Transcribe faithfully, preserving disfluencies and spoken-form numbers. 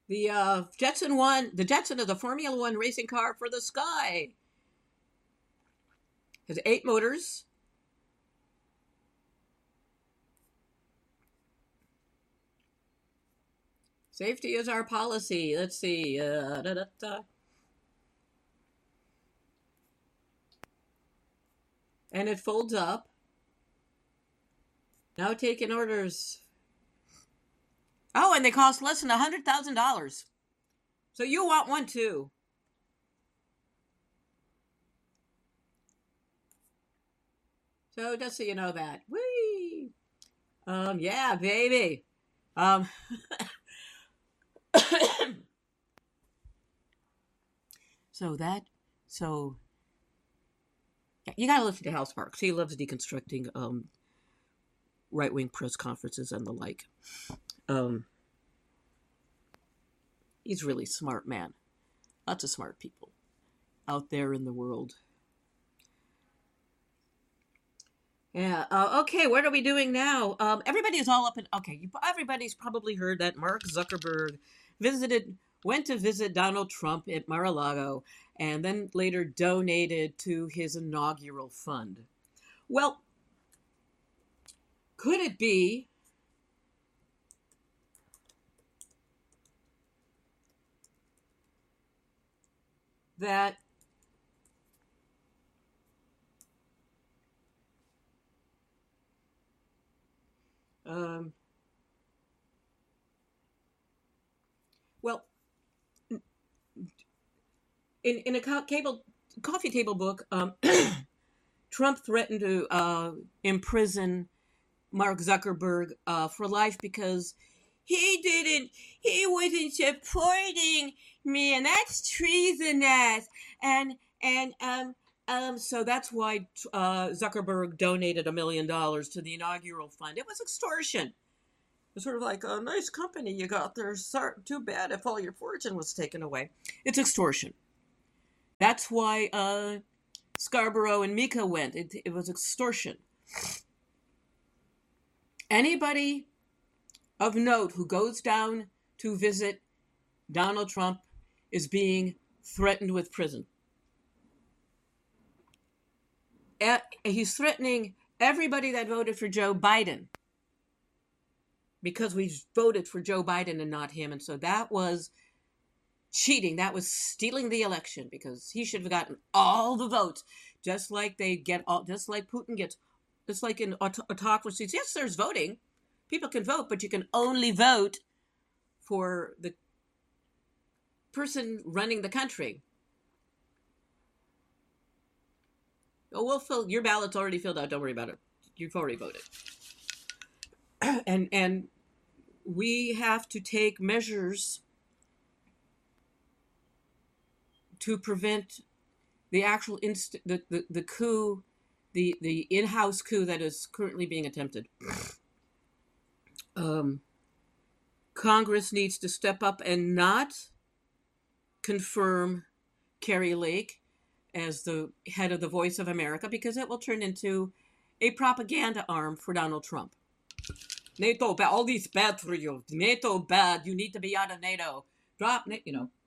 The uh, Jetson one, the Jetson is a Formula One racing car for the sky. Has eight motors. Safety is our policy. Let's see. Uh, da, da, da. And it folds up. Now taking orders. Oh, and they cost less than a hundred thousand dollars. So you want one too. So just so you know that. Whee! Um, yeah, baby. Um, so that, so yeah, you gotta listen to Hal Sparks. He loves deconstructing um right wing press conferences and the like. Um, he's really smart man. Lots of smart people out there in the world. Yeah. Uh, okay. What are we doing now? Um, everybody is all up in. Okay. You, everybody's probably heard that Mark Zuckerberg visited, went to visit Donald Trump at Mar-a-Lago, and then later donated to his inaugural fund. Well, could it be that um, well, in in a cable coffee table book, um, Trump threatened to uh, imprison Mark Zuckerberg uh, for life because he didn't, he wasn't supporting me, and that's treasonous. And and um um so that's why uh, Zuckerberg donated a million dollars to the inaugural fund. It was extortion. It's sort of like a nice company you got there. Sorry, too bad if all your fortune was taken away. It's extortion. That's why uh, Scarborough and Mika went. It, it was extortion. Anybody of note who goes down to visit Donald Trump is being threatened with prison. He's threatening everybody that voted for Joe Biden because we voted for Joe Biden and not him. And so that was cheating. That was stealing the election because he should have gotten all the votes, just like they get all, just like Putin gets, just like in aut- autocracies. Yes, there's voting. People can vote, but you can only vote for the person running the country. Oh, we'll fill your ballot's already filled out. Don't worry about it. You've already voted. and and we have to take measures to prevent the actual inst- the, the, the coup, the, the in-house coup that is currently being attempted. Um, Congress needs to step up and not confirm Kari Lake as the head of the Voice of America because it will turn into a propaganda arm for Donald Trump. NATO, all these bad for you. NATO bad. You need to be out of NATO. Drop, you know.